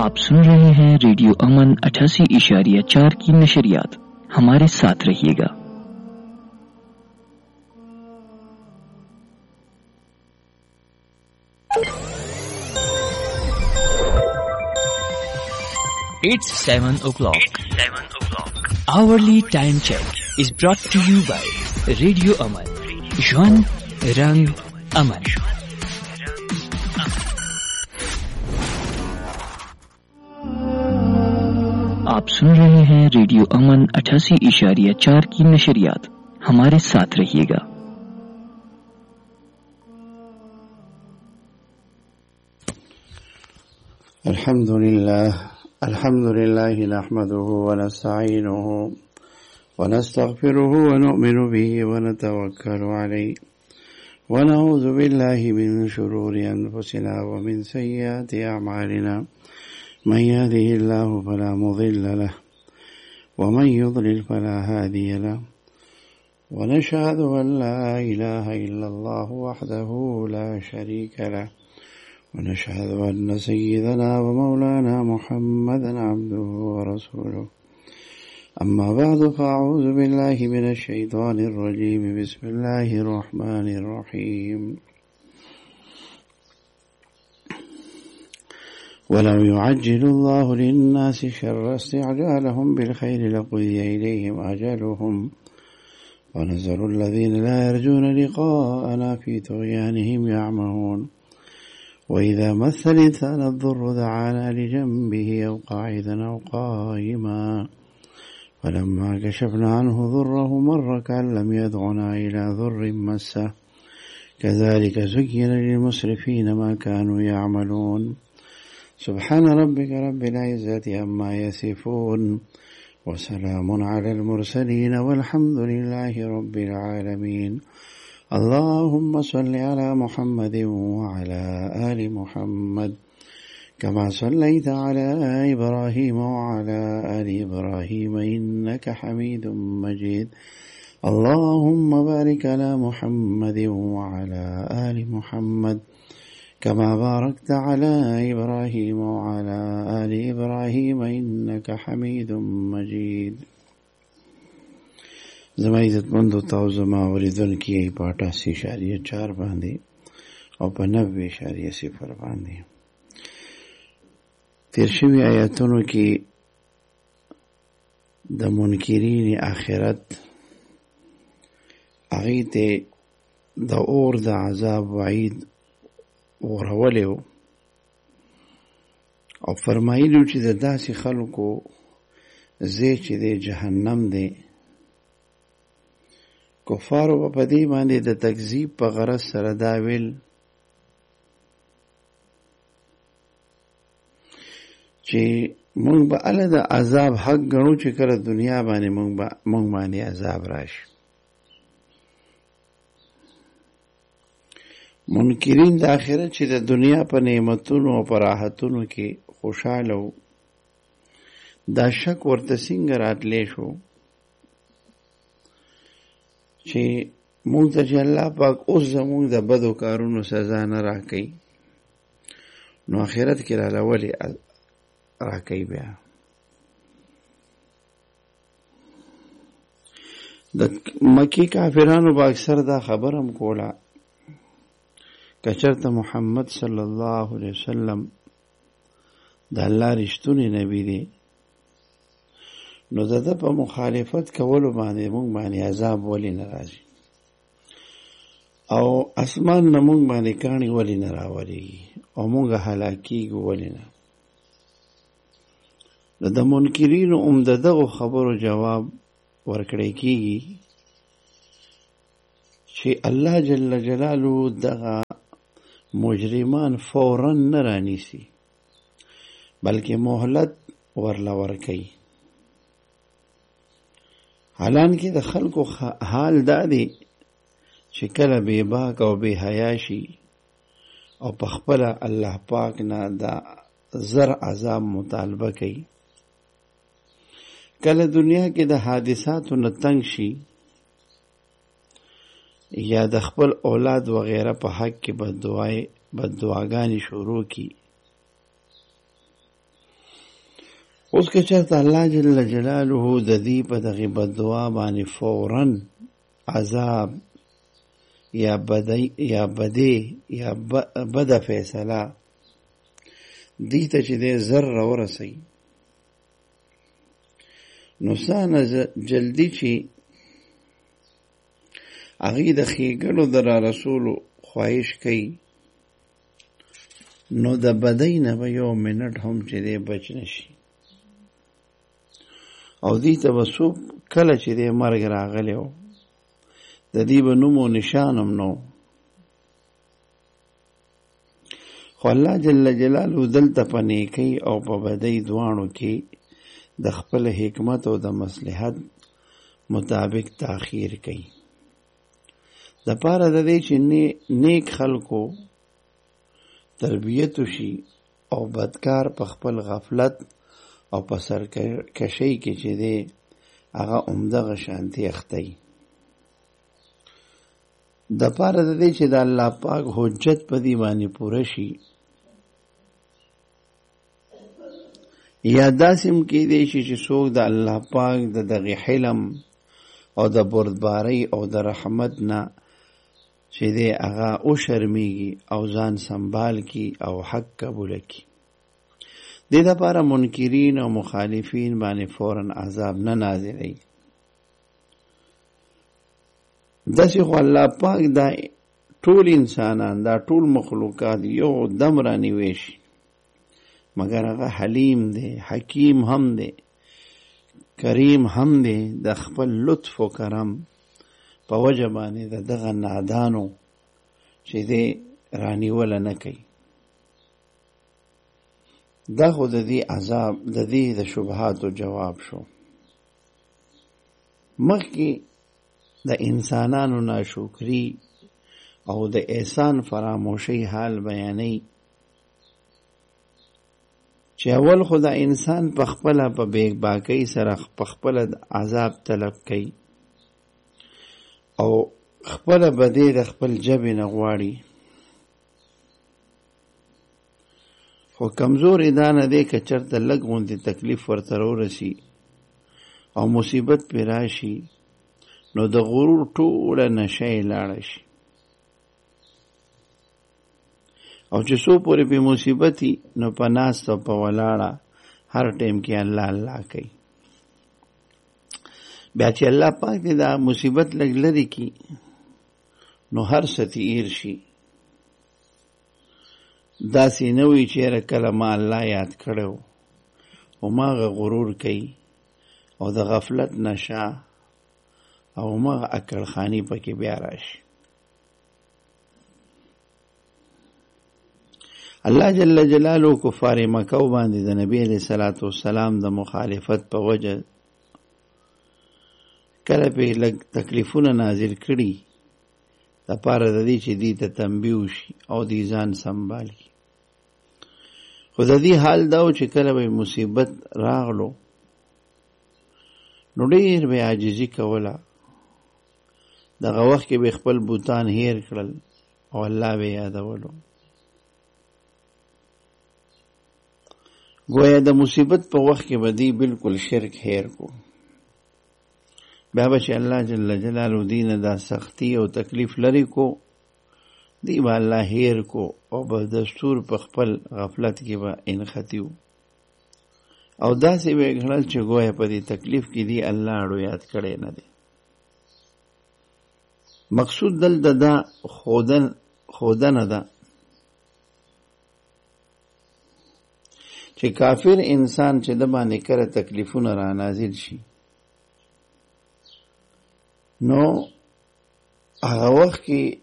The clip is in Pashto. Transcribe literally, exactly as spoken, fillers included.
आप सुन रहे हैं रेडियो अमन अठासी इशारिया चार की नशरियात। हमारे साथ रहिएगा। It's seven o'clock. It's seven o'clock. Hourly time check is brought to you by Radio Aman. Jwan Rang Aman. आप सुन रहे हैं रेडियो अमन अठासी इशारिया चार की नशरियात। हमारे साथ रहिएगा। अल्हम्दुलिल्लाह अल्हम्दुलिल्लाह नहमदुहु व नस्तईनुहु व नस्तगफिरुहु व नु'मिनु बिही व नतवक्कलु अलैहि व नऊज़ु बिल्लाहि मिन शुरूरि अनफुसिना व मिन सय्यिआति अअमालिना मन यहदिहिल्लाहु फला मुदिल्ल लहु व मन युद्लिल फला हादिय लहु व नशहदु अन ला इलाहा इल्लल्लाहु वहदहु ला शरीका लहु ونشهد أن سيدنا ومولانا محمدا عبده ورسوله أما بعد فأعوذ بالله من الشيطان الرجيم بسم الله الرحمن الرحيم ولو يعجل الله للناس شر استعجالهم بالخير لقضي إليهم أجلهم ونذر الذين لا يرجون لقاءنا في طغيانهم يعمهون وإذا مس الإنسان الضر دعانا لجنبه أو قاعدا أو قائما فلما كشفنا عنه ضره مر كأن لم يدعنا إلى ضر مسه كذلك زين للمسرفين ما كانوا يعملون سبحان ربك رب العزة عما يصفون وسلام على المرسلين والحمد لله رب العالمين اللهم صل على محمد وعلى آل محمد كما صليت على إبراهيم وعلى آل إبراهيم إنك حميد مجيد اللهم بارك على محمد وعلى آل محمد كما باركت على إبراهيم وعلى آل إبراهيم إنك حميد مجيد. زما عزت مندو تاو زما اوریدن کی په اٹھاسی اشاریه چار باندې او په نوے اشاریه صفر باندې تیر شوی آیاتونو کې د منکرین آخرت هغه ته د اور د عذاب وعید ورولو او فرمایلو چې د داسې خلکو زی چې د جهنم دی کفارو په دې باندې د تکذیب په غرض سره دا ویل چې مونږ به الله د عذاب حق غنو چې کله دنیا باندې مونږ به مونږ باندې عذاب راشي. منکرین د آخرت چې د دنیا په نعمتونو او په راحتونو کې خوشاله وو دا شک ورته څنګه راتلی شو چې مونږ ته چې الله پاک اوس زمونږ د بدو کارونو سزا نه راکوي نو آخرت کې راله ولې راکوي. بیا د مکی کافرانو به اکثر دا خبر هم کوله که چېرته محمد صلی الله علیه وسلم د الله رښتونی نبی دی نو د ده په مخالفت کولو باندې مونږ باندې عذاب ولې نه راځي او اسمان نه مونږ باندې کاڼي ولې نه راولېږي او مونږ هلاکېږو ولې نه. نو د منکرینو هم د دغو خبرو جواب ورکړی کېږي چې الله جل جلاله دغه مجرمان فوراً نه رانیسي بلکې مهلت ورله ورکوي. حالانکه د خلکو حال دا دی چې کله بے باک او بے حیا شي او په خپله الله پاک نه دا زر عذاب مطالبه کوي، کله دنیا کې د حادثاتو نه تنگ شي یا د خپل اولاد وغیره په حق کې بددعای بددعاګانې شروع کی اوس که چېرته الله جل جلاله د دې په دغې بددعا باندې فوراً عذاب یا بدی یا بدی یا بده فیصله دې ته چې دی زر راورسوي، نو څانه جلدي چې هغې د ښېګڼو د را رسولو خواهش کوي، نو د بدۍ نه به یو منټ هم چې دی بچ نشي، او دې ته به څوک کله چې دی مرګ راغلی و د دې به نوم و نشان هم نه و. خو الله جل جلاله دلته په نیکۍ او په بدۍ دواړو کې د خپل حکمت او د مصلحت مطابق تاخیر کوي، د پاره د دې چې نیک خلکو تربیت وشي او بدکار په خپل غفلت او په سرکشۍ کې چې دی هغه عمدغه شانتي اختی، د پاره د دې چې د الله پاک حجت په دې باندې پوره شي، یا داسې هم کېدی شي چې څوک د الله پاک د دغې حلم او د بردبارۍ او د رحمت نه چې دی هغه وشرمېږي او ځان سنبال کي او حق قبوله کي. دې دپاره منکرین او مخالفین باندې فوراً عذاب نه نازلوي. داسې خو الله پاک دا ټول انسانان دا ټول مخلوقات یو دم رانیوي شي، مگر هغه حلیم دی، حکیم هم دی، کریم هم دی، د خپل لطف و کرم په وجه باندې د دغه نادانو چې دی رانیوله نه کوي. دا خو د دې عذاب د دې د شبهاتو جواب شو. مخکې د انسانانو ناشکری او د احسان فراموشي حال بیانوي چې اول خو د انسان په خپله په بیگ باکۍ سره په خپله عذاب طلب کوي او خپله بدې د خپل ژبې نه غواړي، خو کمزورې دا نه دی که چېرته لږ غوندې تکلیف ورته ورسي او مصیبت پرې راشي، نو د غرور ټوله نشه یې لاړه شي، او چې څو پورې پې مصیبت وي نو په ناسته او په ولاړه هر ټیم کې الله الله کوي. بیا چې الله پاک دې دا مصیبت لږ لرې کړي نو هر څه تېر شي. داسې نه وي چې یاره کله ما الله یاد کړی و هماغه غرور کوي او د غفلت نشه او هماغه عقلخاني پکې بیا راشي. الله جل جلاله کفار مکه باندې د نبی علیہ الصلوۃ والسلام د مخالفت په وجه کله په لږ تکلیفونه نازل کړي د پاره د دې چې دې ته تنبیه وشي او دې ځان سنبالي. خو د دې حال دا و چې کله به مصیبت راغلو نو ډېر به عاجزي کوله، دغه وخت کې به خپل بوتان هیر کړل او الله به یادولو. گویا د مصیبت په وخت کې به دی بالکل شرک هیر کو، بیا به چې الله جل جلاله دینه دا سختی او تکلیف لري کو دی به الله هیر کو او به دستور په خپل غفلت کې به انختیو او داسې به ګڼل چې گویا په دې تکلیف کې دی الله اړو یاد کړی نه دی. مقصود دلته دا خودن خودنه ده چې کافر انسان چې د باندې کړه تکلیفونه را نازل شي نو هغه وخت کې